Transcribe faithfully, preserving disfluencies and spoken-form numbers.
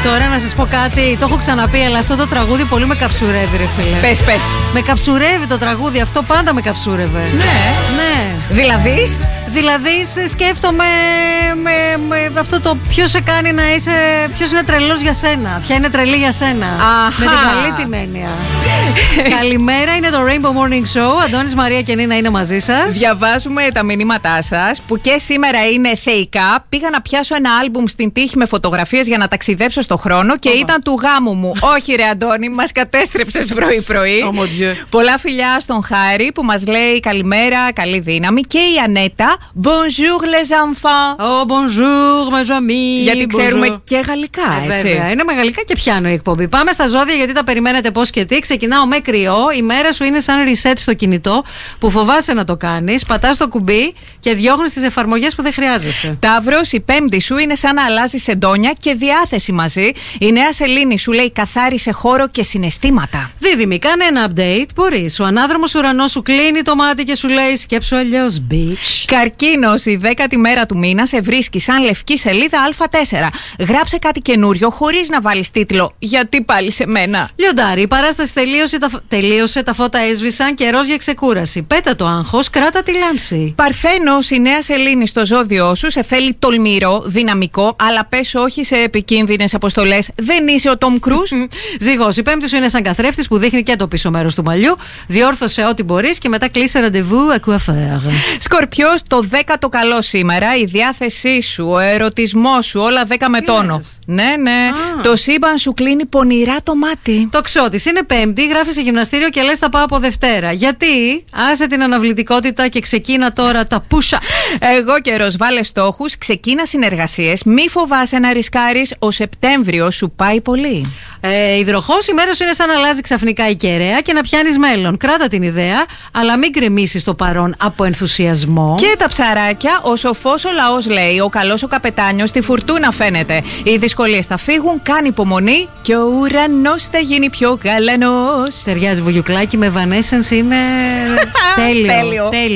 Τώρα να σας πω κάτι, το έχω ξαναπεί, αλλά αυτό το τραγούδι πολύ με καψουρεύει, ρε φίλε. Πες, πες. Με καψουρεύει το τραγούδι, αυτό πάντα με καψούρευε. Ναι. Ναι. Δηλαδή. Δηλαδή σκέφτομαι με, με αυτό το ποιος σε κάνει να είσαι, ποιος είναι τρελός για σένα, ποια είναι τρελή για σένα. Αχα. Με την καλή την έννοια. Καλημέρα, είναι το Rainbow Morning Show. Αντώνης, Μαρία και Νίνα είναι μαζί σας. Διαβάζουμε τα μηνύματά σας που και σήμερα είναι θεϊκά. Πήγα να πιάσω ένα άλμπουμ στην τύχη με φωτογραφίες για να ταξιδέψω στο χρόνο και oh. ήταν του γάμου μου. Όχι, ρε Αντώνη, μας κατέστρεψες πρωί-πρωί. Oh, πολλά φιλιά στον Χάρη που μας λέει καλημέρα, καλή δύναμη. Και η Ανέτα, bonjour les enfants. Oh, bonjour mes amis. Γιατί bonjour. Ξέρουμε και γαλλικά, ε, έτσι. Βέβαια, είναι με γαλλικά και πιάνω η εκπομπή. Πάμε στα ζώδια γιατί τα περιμένετε πώς και τι. Ξεκινάω με κρυό. Η μέρα σου είναι σαν reset στο κινητό που φοβάσαι να το κάνεις. Πατάς το κουμπί και διώχνεις τις εφαρμογές που δεν χρειάζεσαι. Ταύρος, η πέμπτη σου είναι σαν να αλλάζει εντόνια και διάθεση μαζί. Η νέα σελήνη σου λέει καθάρισε χώρο και συναισθήματα. Δίδυμη, κάνε ένα update. Μπορείς. Ο ανάδρομος ουρανός σου κλείνει το μάτι και σου λέει σκέψου αλλιώς, bitch. Καρκίνος, η δέκατη μέρα του μήνα σε βρίσκει σαν λευκή σελίδα Α τέσσερα. Γράψε κάτι καινούριο χωρίς να βάλεις τίτλο. Γιατί πάλι σε μένα. Λιοντάρι, η παράσταση τελείωσε, τα, τελείωσε, τα φώτα έσβησαν, καιρός για ξεκούραση. Πέτα το άγχος, κράτα τη λάμψη. Παρθένος, η νέα σελήνη στο ζώδιό σου σε θέλει τολμηρό, δυναμικό, αλλά πες όχι σε επικίνδυνες αποστολές. Δεν είσαι ο Τομ Κρούζ. Ζυγός, η πέμπτη σου είναι σαν καθρέφτης που δείχνει και το πίσω μέρος του μαλλιού. Διόρθωσε ό,τι μπορείς και μετά κλείσε ραντεβού à quoi faire. Σκορπιός, το δέκατο καλό σήμερα, η διάθεσή σου, ο ερωτισμός σου, όλα δέκα με τόνο. Ναι, ναι. Ah. Το σύμπαν σου κλείνει πονηρά το μάτι. Το Ξώτης, είναι πέμπτη, γράφει σε γυμναστήριο και λες θα πάω από Δευτέρα. Γιατί? Άσε την αναβλητικότητα και ξεκίνα τώρα τα push-ups. Εγώ καιρός, βάλε στόχους, ξεκίνα συνεργασίες, μη φοβάσαι να ρισκάρεις, ο Σεπτέμβριος σου πάει πολύ. Ε, υδροχός, η μέρα σου είναι σαν να αλλάζει ξαφνικά η κεραία και να πιάνεις μέλλον. Κράτα την ιδέα, αλλά μην γκρεμίσεις το παρόν από ενθουσιασμό. Και τα ψαράκια, ο σοφός ο λαός λέει, ο καλός ο καπετάνιος στη φουρτούνα φαίνεται. Οι δυσκολίες θα φύγουν, κάνει υπομονή και ο ουρανός θα γίνει πιο γαλανός. Ταιριάζει βουγιουκλάκι με Evanescence, είναι τέλειο. τέλειο. τέλειο.